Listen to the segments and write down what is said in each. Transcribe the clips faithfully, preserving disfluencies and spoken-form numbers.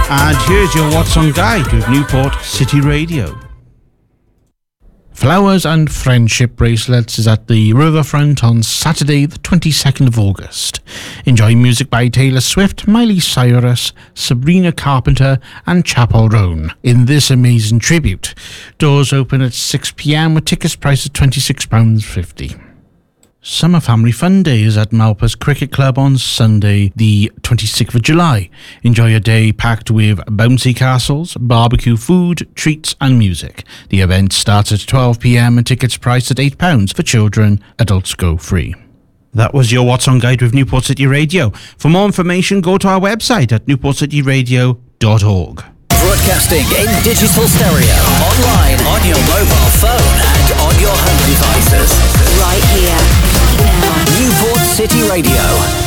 And here's your What's On Guide with Newport City Radio. Flowers and Friendship Bracelets is at the Riverfront on Saturday the twenty-second of August. Enjoy music by Taylor Swift, Miley Cyrus, Sabrina Carpenter and Chappell Roan in this amazing tribute. Doors open at six p.m. with tickets priced at twenty-six pounds fifty. Summer Family Fun Day is at Malpas Cricket Club on Sunday, the twenty-sixth of July. Enjoy a day packed with bouncy castles, barbecue food, treats and music. The event starts at twelve p.m. and tickets priced at eight pounds for children. Adults go free. That was your What's On Guide with Newport City Radio. For more information, go to our website at newport city radio dot org. Broadcasting in digital stereo, online, on your mobile phone and on your home devices. Right here, now. Newport City Radio.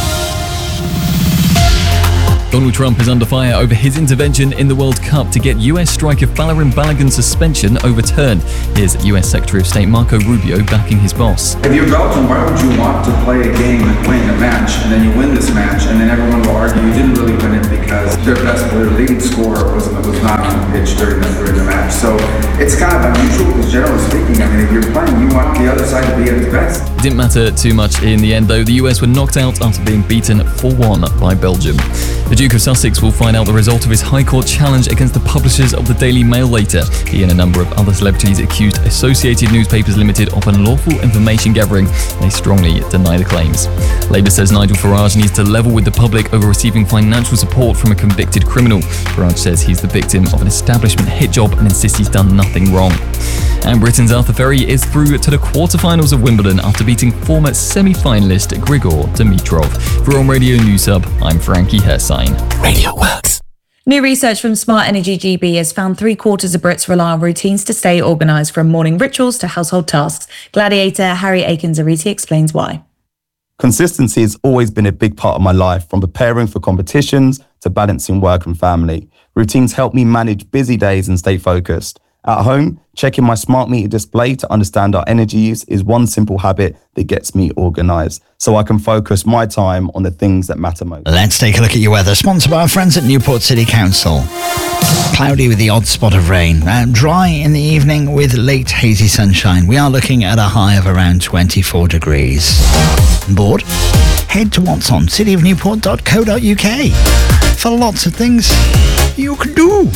Donald Trump is under fire over his intervention in the World Cup to get U S striker Falarin Balogun's suspension overturned. Here's U S Secretary of State Marco Rubio backing his boss. If you're Belgium, why would you want to play a game and win a match, and then you win this match, and then everyone will argue you didn't really win it because their best player, leading scorer, was, was not on the pitch during the, during the match. So it's kind of unusual because generally speaking, I mean, if you're playing, you want the other side to be at its best. It didn't matter too much in the end, though. The U S were knocked out after being beaten four one by Belgium. The Duke of Sussex will find out the result of his High Court challenge against the publishers of the Daily Mail later. He and a number of other celebrities accused Associated Newspapers Limited of unlawful information gathering. They strongly deny the claims. Labour says Nigel Farage needs to level with the public over receiving financial support from a convicted criminal. Farage says he's the victim of an establishment hit job and insists he's done nothing wrong. And Britain's Arthur Ferry is through to the quarterfinals of Wimbledon after beating former semi-finalist Grigor Dimitrov. For On Radio News Hub, I'm Frankie Hersine. Radio Works. New research from Smart Energy G B has found three quarters of Brits rely on routines to stay organised, from morning rituals to household tasks. Gladiator Harry Akins-Ariti explains why. Consistency has always been a big part of my life, from preparing for competitions to balancing work and family. Routines help me manage busy days and stay focused. At home, checking my smart meter display to understand our energy use is one simple habit that gets me organised, so I can focus my time on the things that matter most. Let's take a look at your weather, sponsored by our friends at Newport City Council. Cloudy with the odd spot of rain, and dry in the evening with late hazy sunshine. We are looking at a high of around twenty-four degrees. Bored? Head to what's on city of newport dot co dot uk for lots of things you can do.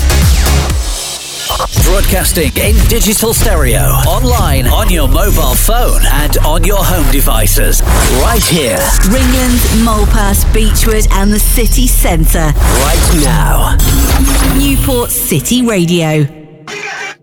Broadcasting in digital stereo, online, on your mobile phone and on your home devices. Right here. Ringland, Malpas, Beechwood and the city centre. Right now. Newport City Radio.